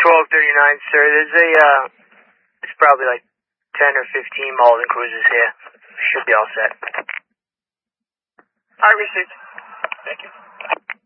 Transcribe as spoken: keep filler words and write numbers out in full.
twelve thirty-nine, sir. There's a, uh, it's probably like ten or fifteen Malden cruisers here. Should be all set. I received. Thank you.